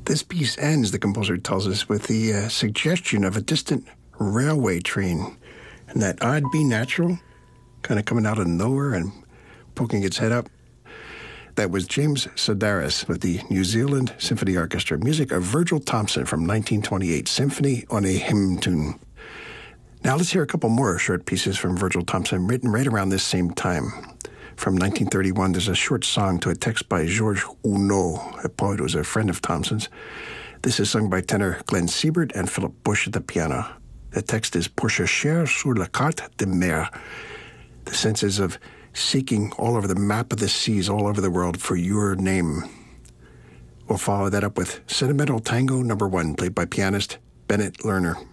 This piece ends, the composer tells us, with the suggestion of a distant railway train and that odd B natural kind of coming out of nowhere and poking its head up. That was James Sedaris with the New Zealand Symphony Orchestra, music of Virgil Thomson from 1928, Symphony on a Hymn Tune. Now let's hear a couple more short pieces from Virgil Thomson, written right around this same time. From 1931, there's a short song to a text by Georges Huneau, a poet who was a friend of Thomson's. This is sung by tenor Glenn Siebert and Philip Bush at the piano. The text is Pour chercher sur la carte de mer. The sense is of seeking all over the map of the seas, all over the world, for your name. We'll follow that up with Sentimental Tango No. 1, played by pianist Bennett Lerner.